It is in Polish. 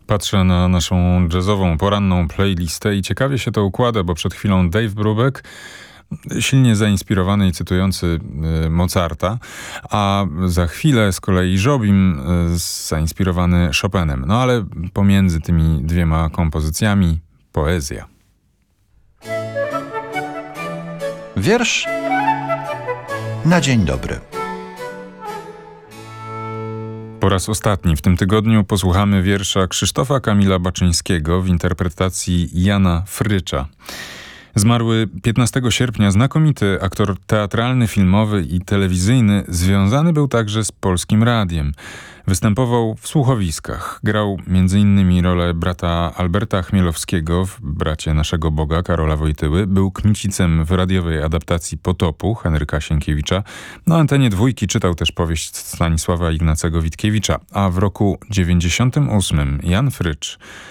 Patrzę na naszą jazzową, poranną playlistę i ciekawie się to układa, bo przed chwilą Dave Brubeck, silnie zainspirowany i cytujący Mozarta, a za chwilę z kolei Jobim zainspirowany Chopinem. No ale pomiędzy tymi dwiema kompozycjami poezja. Wiersz na dzień dobry. Po raz ostatni w tym tygodniu posłuchamy wiersza Krzysztofa Kamila Baczyńskiego w interpretacji Jana Frycza. Zmarły 15 sierpnia znakomity aktor teatralny, filmowy i telewizyjny, związany był także z Polskim Radiem. Występował w słuchowiskach. Grał m.in. rolę brata Alberta Chmielowskiego w Bracie naszego Boga Karola Wojtyły. Był Kmicicem w radiowej adaptacji Potopu Henryka Sienkiewicza. Na antenie Dwójki czytał też powieść Stanisława Ignacego Witkiewicza. A w roku 98 Jan Frycz